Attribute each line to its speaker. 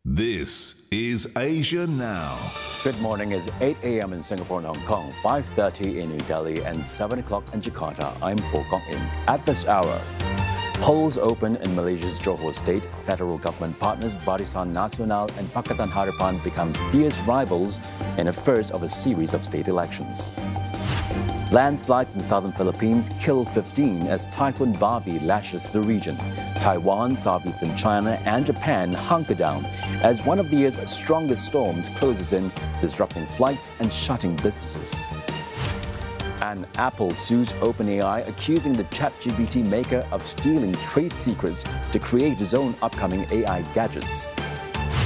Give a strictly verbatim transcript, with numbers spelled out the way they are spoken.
Speaker 1: This is Asia Now.
Speaker 2: Good morning. It's eight a m in Singapore and Hong Kong, five thirty in New Delhi, and seven o'clock in Jakarta. I'm Ho Kong In. At this hour, polls open in Malaysia's Johor State. Federal government partners Barisan Nasional and Pakatan Harapan become fierce rivals in a first of a series of state elections. Landslides in southern Philippines kill fifteen as Typhoon Barbie lashes the region. Taiwan, southeastern China and Japan hunker down as one of the year's strongest storms closes in, disrupting flights and shutting businesses. And Apple sues OpenAI, accusing the ChatGPT maker of stealing trade secrets to create its own upcoming A I gadgets.